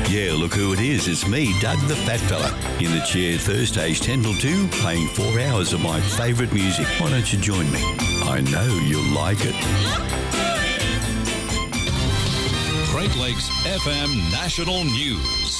Yeah, look who it is. It's me, Doug the Fat Fella, in the chair Thursdays 10 till 2, playing 4 hours of my favourite music. Why don't you join me? I know you'll like it. Great Lakes FM National News.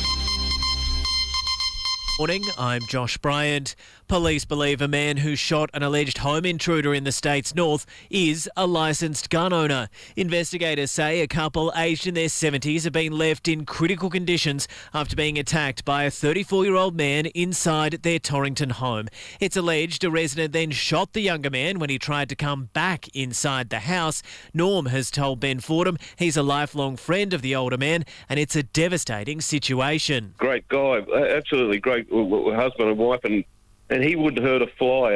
Morning, I'm Josh Bryant. Police believe a man who shot an alleged home intruder in the state's north is a licensed gun owner. Investigators say a couple aged in their 70s have been left in critical conditions after being attacked by a 34-year-old man inside their Torrington home. It's alleged a resident then shot the younger man when he tried to come back inside the house. Norm has told Ben Fordham he's a lifelong friend of the older man and it's a devastating situation. Great guy, absolutely great husband and wife, and he wouldn't hurt a fly,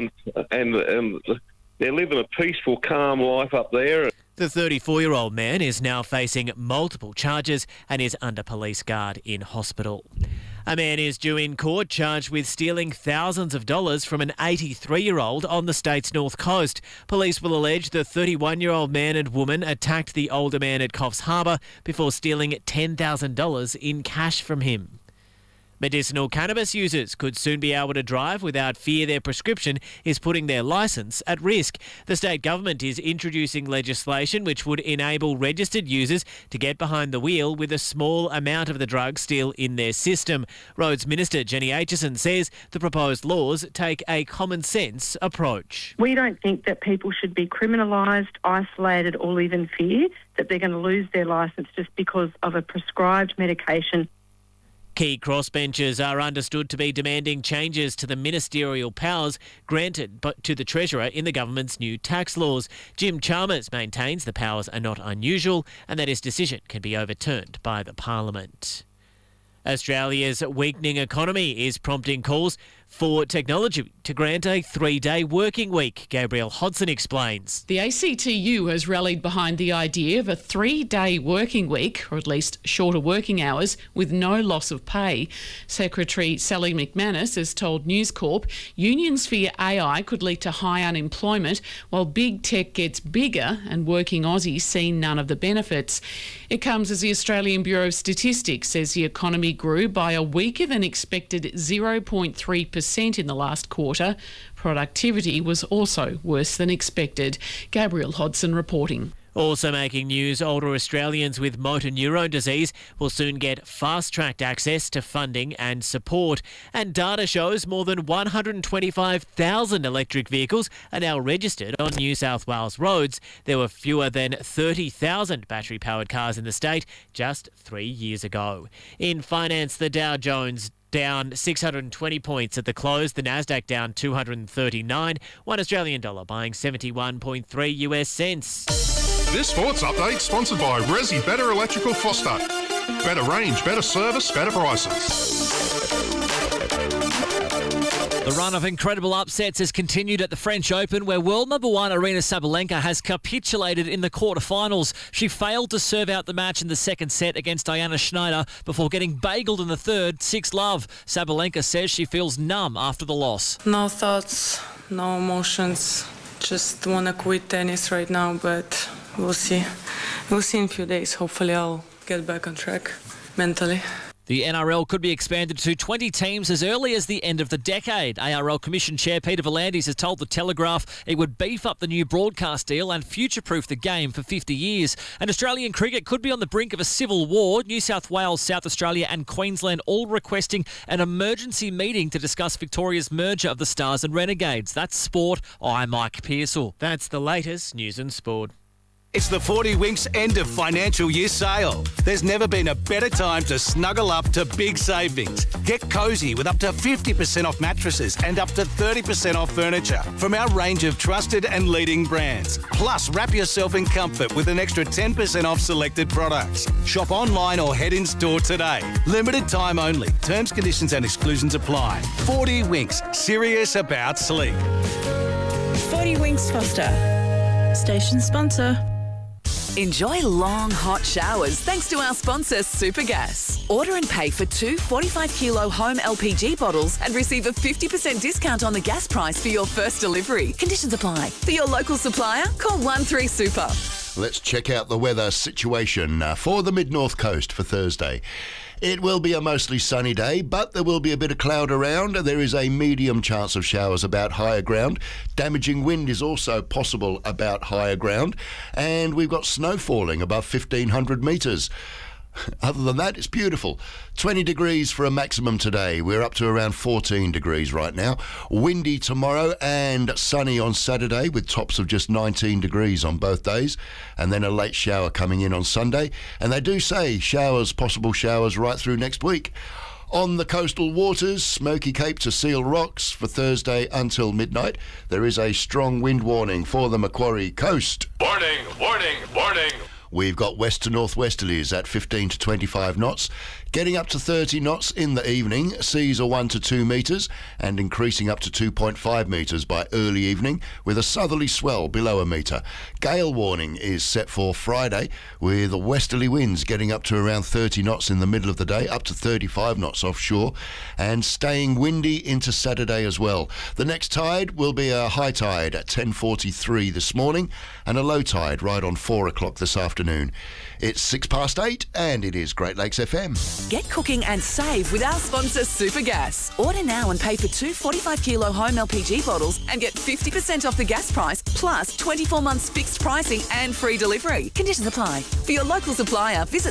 and they're living a peaceful, calm life up there. The 34-year-old man is now facing multiple charges and is under police guard in hospital. A man is due in court charged with stealing thousands of dollars from an 83-year-old on the state's north coast. Police will allege the 31-year-old man and woman attacked the older man at Coffs Harbour before stealing $10,000 in cash from him. Medicinal cannabis users could soon be able to drive without fear their prescription is putting their licence at risk. The state government is introducing legislation which would enable registered users to get behind the wheel with a small amount of the drug still in their system. Roads Minister Jenny Aitchison says the proposed laws take a common sense approach. We don't think that people should be criminalised, isolated or live in fear that they're going to lose their licence just because of a prescribed medication. Key crossbenchers are understood to be demanding changes to the ministerial powers granted to the Treasurer in the government's new tax laws. Jim Chalmers maintains the powers are not unusual and that his decision can be overturned by the Parliament. Australia's weakening economy is prompting calls for technology to grant a 3-day working week. Gabrielle Hodson explains. The ACTU has rallied behind the idea of a 3-day working week, or at least shorter working hours, with no loss of pay. Secretary Sally McManus has told News Corp unions fear AI could lead to high unemployment, while big tech gets bigger and working Aussies see none of the benefits. It comes as the Australian Bureau of Statistics says the economy grew by a weaker than expected 0.3% in the last quarter. Productivity was also worse than expected. Gabrielle Hodson reporting. Also making news, older Australians with motor neurone disease will soon get fast-tracked access to funding and support. And data shows more than 125,000 electric vehicles are now registered on New South Wales roads. There were fewer than 30,000 battery-powered cars in the state just 3 years ago. In finance, the Dow Jones down 620 points at the close. The Nasdaq down 239. $1 Australian dollar buying 71.3 US cents. This sports update sponsored by Resi Better Electrical Foster. Better range, better service, better prices. The run of incredible upsets has continued at the French Open, where world number 1 Aryna Sabalenka has capitulated in the quarterfinals. She failed to serve out the match in the second set against Diana Schneider before getting bageled in the third, 6-love. Sabalenka says she feels numb after the loss. No thoughts, no emotions. Just want to quit tennis right now, but we'll see. We'll see in a few days. Hopefully I'll get back on track mentally. The NRL could be expanded to 20 teams as early as the end of the decade. ARL Commission Chair Peter V'landys has told The Telegraph it would beef up the new broadcast deal and future-proof the game for 50 years. And Australian cricket could be on the brink of a civil war. New South Wales, South Australia and Queensland all requesting an emergency meeting to discuss Victoria's merger of the Stars and Renegades. That's sport. I'm Mike Pearsall. That's the latest news and sport. It's the 40 Winks end of financial year sale. There's never been a better time to snuggle up to big savings. Get cosy with up to 50% off mattresses and up to 30% off furniture from our range of trusted and leading brands. Plus, wrap yourself in comfort with an extra 10% off selected products. Shop online or head in store today. Limited time only. Terms, conditions and exclusions apply. 40 Winks. Serious about sleep. 40 Winks Foster. Station sponsor. Enjoy long, hot showers thanks to our sponsor, Supergas. Order and pay for 2 45-kilo home LPG bottles and receive a 50% discount on the gas price for your first delivery. Conditions apply. For your local supplier, call 13-SUPER. Let's check out the weather situation for the mid-north coast for Thursday. It will be a mostly sunny day, but there will be a bit of cloud around. There is a medium chance of showers about higher ground. Damaging wind is also possible about higher ground. And we've got snow falling above 1,500 metres. Other than that, it's beautiful. 20 degrees for a maximum today. We're up to around 14 degrees right now. Windy tomorrow and sunny on Saturday with tops of just 19 degrees on both days. And then a late shower coming in on Sunday. And they do say showers, possible showers right through next week. On the coastal waters, Smoky Cape to Seal Rocks for Thursday until midnight. There is a strong wind warning for the Macquarie coast. Warning, warning, warning. We've got west to northwesterlies at 15 to 25 knots, getting up to 30 knots in the evening. Seas are 1 to 2 metres and increasing up to 2.5 metres by early evening with a southerly swell below a metre. Gale warning is set for Friday with westerly winds getting up to around 30 knots in the middle of the day, up to 35 knots offshore, and staying windy into Saturday as well. The next tide will be a high tide at 10:43 this morning and a low tide right on 4 o'clock this afternoon. It's 8:06 and it is Great Lakes FM. Get cooking and save with our sponsor Supergas. Order now and pay for 2 45-kilo home LPG bottles and get 50% off the gas price, plus 24 months fixed pricing and free delivery. Conditions apply. For your local supplier, visit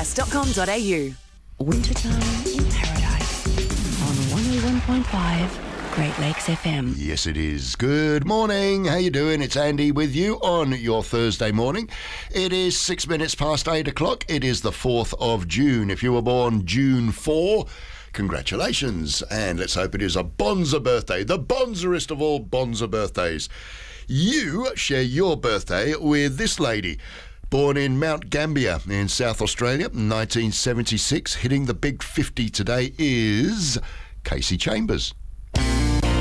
supergas.com.au. Wintertime in Paradise on 101.5 Great Lakes FM. Yes, it is. Good morning. How you doing? It's Andy with you on your Thursday morning. It is 6 minutes past 8 o'clock. It is the 4th of June. If you were born June 4, congratulations. And let's hope it is a Bonza birthday, the Bonzerest of all Bonza birthdays. You share your birthday with this lady. Born in Mount Gambier in South Australia in 1976, hitting the big 50 today is Casey Chambers.